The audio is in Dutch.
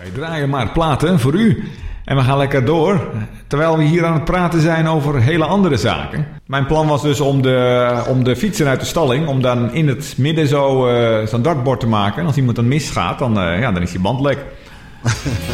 Wij draaien maar platen voor u. En we gaan lekker door, terwijl we hier aan het praten zijn over hele andere zaken. Mijn plan was dus om de fietser uit de stalling, om dan in het midden zo'n dartbord te maken. En als iemand dan misgaat, dan is die band lek.